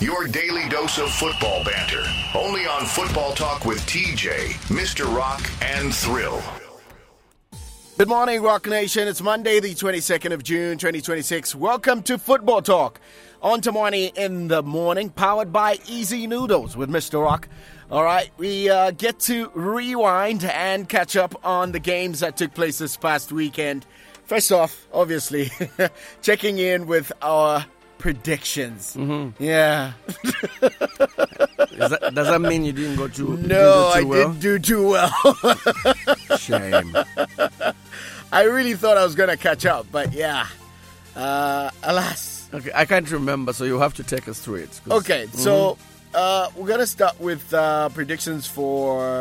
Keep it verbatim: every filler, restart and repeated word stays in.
Your daily dose of football banter. Only on Football Talk with T J, Mister Rock, and Thrill. Good morning, Rock Nation. It's Monday, the twenty-second of June, twenty twenty-six. Welcome to Football Talk. On to Money in the morning, powered by Easy Noodles with Mister Rock. All right, we uh, get to rewind and catch up on the games that took place this past weekend. First off, obviously, checking in with our predictions. Mm-hmm. Yeah. Is that, does that mean you didn't go too, No, didn't do too I well? didn't do too well. Shame. I really thought I was going to catch up, but yeah. Uh, alas. Okay, I can't remember, so you have to take us through it. Okay, so uh, we're going to start with uh, predictions for